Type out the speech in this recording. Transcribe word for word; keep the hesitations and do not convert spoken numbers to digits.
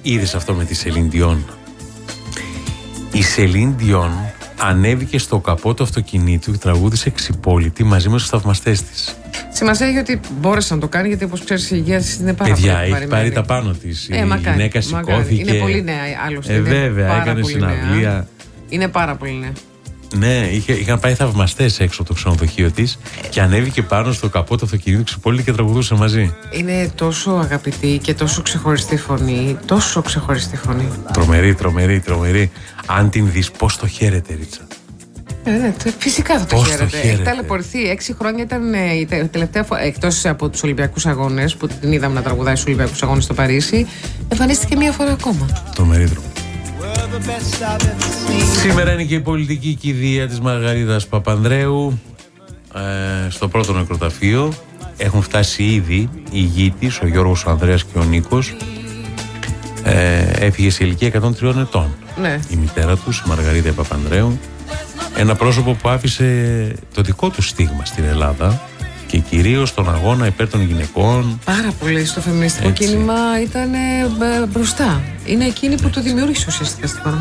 Είδες αυτό με τη Σελίν Διόν? Η Σελίν Διόν ανέβηκε στο καπό του αυτοκινήτου και τραγούδισε Ξυπόλυτη μαζί με τους θαυμαστές της. Σημασία έχει ότι μπόρεσε να το κάνει, γιατί όπως ξέρεις η υγεία της είναι πάρα Παιδιά, πολύ. Παιδιά, έχει πάρει τα πάνω της. Ε, η μακάρι, γυναίκα σηκώθηκε. Είναι πολύ νέα άλλωστε. Ε, βέβαια, έκανε συναυλία. Νέα. Είναι πάρα πολύ νέα. Ναι, είχε, είχαν πάει θαυμαστές έξω από το ξενοδοχείο της και ανέβηκε πάνω στο καπό του αυτοκινήτου Ξυπόλυτη και τραγουδούσε μαζί. Είναι τόσο αγαπητή και τόσο ξεχωριστή φωνή. Τόσο ξεχωριστή φωνή. Τρομερή, τρομερή, τρομερή. Αν την δεις, πώς το χαίρεται, Ρίτσα. Ε, ναι, φυσικά θα το Πώς χαίρεται. το χαίρεται. Έχει ταλαιπωρηθεί. Έξι χρόνια ήταν ε, η τελευταία φορά, εκτός από τους Ολυμπιακούς Αγώνες, που την είδαμε να τραγουδάει στους Ολυμπιακούς Αγώνες στο Παρίσι, εμφανίστηκε μία φορά ακόμα. Τρομερή, τρομερή. Σήμερα είναι και η πολιτική κηδεία της Μαργαρίτας Παπανδρέου ε, στο πρώτο νεκροταφείο. Έχουν φτάσει ήδη οι γη της, ο Γιώργος, ο Ανδρέας και ο Νίκος. ε, Έφυγε σε ηλικία εκατόν τριών ετών. Ναι. Η μητέρα τους, η Μαργαρίτα Παπανδρέου. Ένα πρόσωπο που άφησε το δικό του στίγμα στην Ελλάδα και κυρίως τον αγώνα υπέρ των γυναικών. Πάρα πολύ στο φεμινιστικό Έτσι. κίνημα ήταν ε, μπροστά. Είναι εκείνη που το δημιούργησε ουσιαστικά στην